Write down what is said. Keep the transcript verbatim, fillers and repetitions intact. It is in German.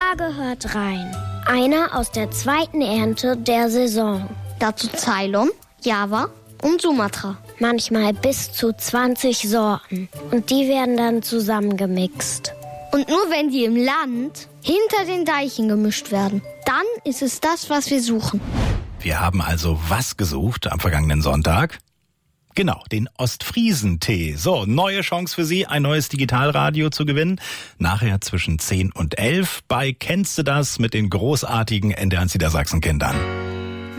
Da gehört rein einer aus der zweiten Ernte der Saison. Dazu Ceylon, Java und Sumatra. Manchmal bis zu zwanzig Sorten. Und die werden dann zusammengemixt. Und nur wenn die im Land hinter den Deichen gemischt werden, dann ist es das, was wir suchen. Wir haben also was gesucht am vergangenen Sonntag? Genau, den Ostfriesentee. So, neue Chance für Sie, ein neues Digitalradio zu gewinnen. Nachher zwischen zehn und elf bei Kennst du das mit den großartigen N D R eins Niedersachsen-Kindern.